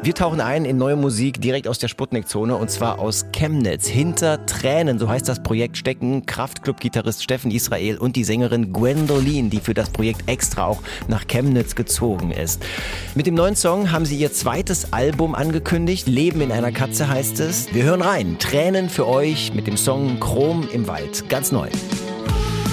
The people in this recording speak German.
Wir tauchen ein in neue Musik direkt aus der Sputnik-Zone und zwar aus Chemnitz. Hinter Tränen, so heißt das Projekt, stecken Kraftklub-Gitarrist Steffen Israel und die Sängerin Gwendolyn, die für das Projekt extra auch nach Chemnitz gezogen ist. Mit dem neuen Song haben sie ihr zweites Album angekündigt. Leben in einer Katze heißt es. Wir hören rein. Tränen für euch mit dem Song Chrom im Wald. Ganz neu.